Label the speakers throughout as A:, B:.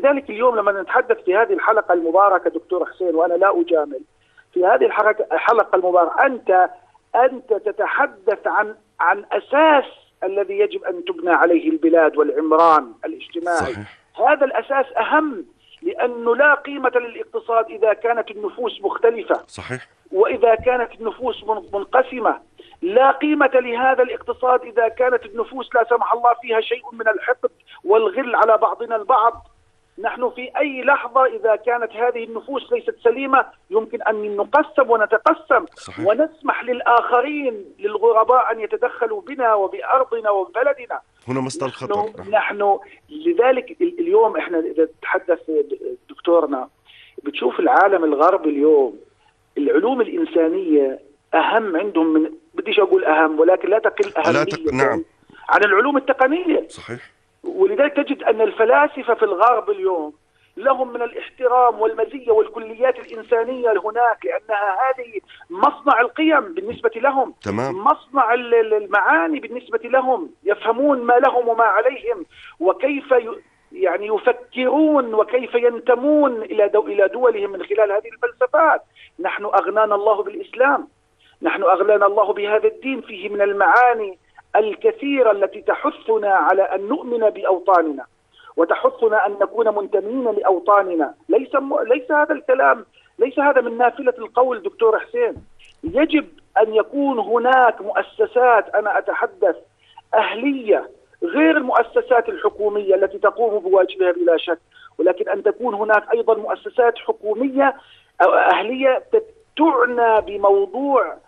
A: ولذلك اليوم لما نتحدث في هذه الحلقة المباركة دكتور حسين، وأنا لا أجامل في هذه الحلقة المباركة، أنت تتحدث عن أساس الذي يجب أن تبنى عليه البلاد والعمران الاجتماعي.
B: صحيح.
A: هذا الأساس أهم، لأنه لا قيمة للاقتصاد إذا كانت النفوس مختلفة.
B: صحيح.
A: وإذا كانت النفوس منقسمة. لا قيمة لهذا الاقتصاد إذا كانت النفوس لا سمح الله فيها شيء من الحقد والغل على بعضنا البعض. نحن في أي لحظة إذا كانت هذه النفوس ليست سليمة يمكن أن نقسم ونتقسم.
B: صحيح.
A: ونسمح للآخرين للغرباء أن يتدخلوا بنا وبأرضنا وببلدنا.
B: هنا مصدر الخطر.
A: نحن لذلك اليوم إحنا إذا تحدث دكتورنا بتشوف العالم الغربي اليوم العلوم الإنسانية أهم عندهم من، بديش أقول أهم ولكن لا تقل أهمية
B: نعم.
A: عن العلوم التقنية.
B: صحيح.
A: ولذلك تجد أن الفلاسفة في الغرب اليوم لهم من الاحترام والمزية والكليات الإنسانية هناك، لأنها هذه مصنع القيم بالنسبة لهم.
B: تمام.
A: مصنع المعاني بالنسبة لهم، يفهمون ما لهم وما عليهم، وكيف يعني يفكرون وكيف ينتمون إلى دولهم من خلال هذه الفلسفات. نحن أغنانا الله بالإسلام، نحن أغنانا الله بهذا الدين، فيه من المعاني الكثيرة التي تحثنا على أن نؤمن بأوطاننا وتحثنا أن نكون منتمين لأوطاننا. ليس هذا الكلام، ليس هذا من نافلة القول دكتور حسين. يجب أن يكون هناك مؤسسات، أنا أتحدث أهلية غير المؤسسات الحكومية التي تقوم بواجبها بلا شك، ولكن أن تكون هناك أيضا مؤسسات حكومية أو أهلية تعنى بموضوع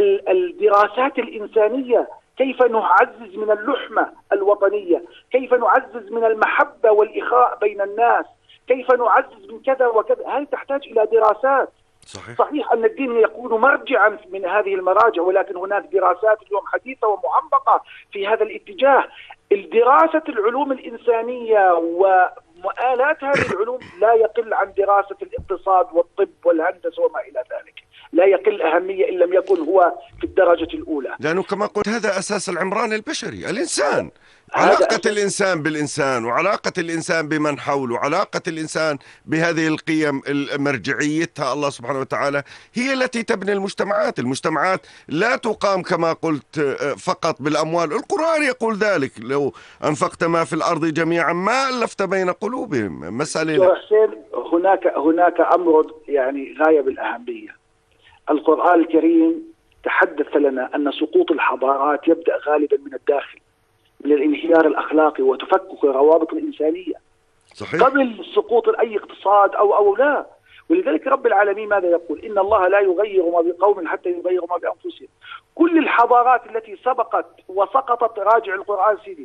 A: الدراسات الإنسانية. كيف نعزز من اللحمة الوطنية، كيف نعزز من المحبة والإخاء بين الناس، كيف نعزز من كذا وكذا. هذه تحتاج إلى دراسات. صحيح أن الدين يكون مرجعا من هذه المراجع، ولكن هناك دراسات اليوم حديثة ومعمقة في هذا الاتجاه. الدراسة العلوم الإنسانية ومؤالات هذه العلوم لا يقل عن دراسة الاقتصاد والطب والهندسة وما إلى ذلك، لا يقل أهمية إن لم يكن هو في الدرجة الأولى.
B: لأنه كما قلت هذا أساس العمران البشري، الإنسان، علاقة الإنسان بالإنسان، وعلاقة الإنسان بمن حوله، وعلاقة الإنسان بهذه القيم مرجعيتها الله سبحانه وتعالى هي التي تبني المجتمعات. المجتمعات لا تقام كما قلت فقط بالأموال. القرآن يقول ذلك: لو أنفقت ما في الأرض جميعا ما ألفت بين قلوبهم. مسألة
A: حسين، هناك أمر يعني غاية بالأهمية. القرآن الكريم تحدث لنا أن سقوط الحضارات يبدأ غالبا من الداخل، من الانهيار الأخلاقي وتفكك الروابط الإنسانية.
B: صحيح.
A: قبل سقوط أي اقتصاد أو لا. ولذلك رب العالمين ماذا يقول؟ إن الله لا يغير ما بقوم حتى يغيروا ما بأنفسهم. كل الحضارات التي سبقت وسقطت، راجع القرآن سيدي،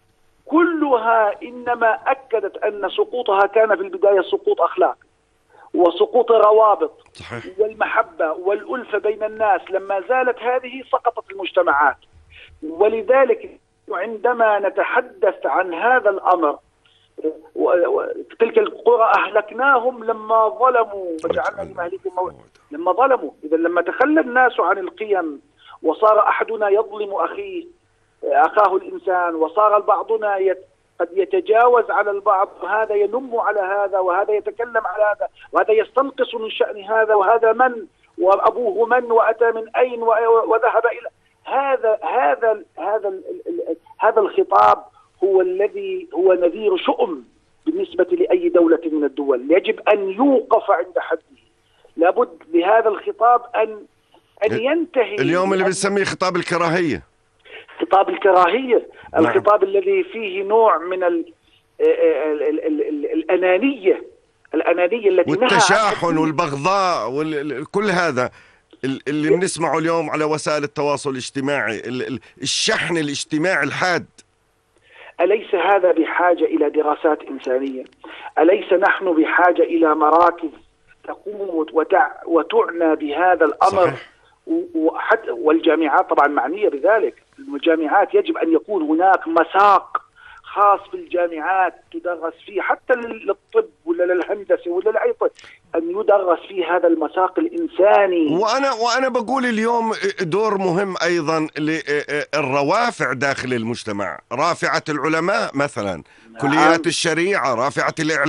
A: كلها إنما أكدت أن سقوطها كان في البداية سقوط أخلاقي وسقوط الروابط.
B: صحيح.
A: والمحبة والألفة بين الناس. لما زالت هذه سقطت المجتمعات. ولذلك عندما نتحدث عن هذا الأمر، تلك القرى أهلكناهم لما ظلموا وجعلنا لمهلكهم موعدا. لما ظلموا، إذا لما تخلى الناس عن القيم وصار أحدنا يظلم أخاه الإنسان، وصار بعضنا قد يتجاوز على البعض، وهذا ينم على هذا، وهذا يتكلم على هذا، وهذا يستنقص من شأن هذا، وهذا من وأبوه من وأتى من أين وذهب إلى هذا الخطاب هو الذي هو نذير شؤم بالنسبة لأي دولة من الدول. يجب أن يوقف عند حده. لابد لهذا الخطاب أن ينتهي.
B: اليوم اللي بنسميه خطاب الكراهية.
A: خطاب الكراهية.
B: نعم.
A: الخطاب الذي فيه نوع من الأنانية التي
B: والتشاحن والبغضاء وكل هذا اللي بنسمعه اليوم على وسائل التواصل الاجتماعي، الشحن الاجتماعي الحاد.
A: أليس هذا بحاجة إلى دراسات إنسانية؟ أليس نحن بحاجة إلى مراكز تقوم وتعنى بهذا الأمر؟ والجامعات طبعا معنية بذلك. الجامعات يجب أن يكون هناك مساق خاص بالجامعات تدرس فيه، حتى للطب ولا للهندسة ولا لأي طب، أن يدرس فيه هذا المساق الإنساني.
B: وأنا بقول اليوم دور مهم أيضا للروافع داخل المجتمع، رافعة العلماء مثلا، كليات الشريعة، رافعة الإعلام.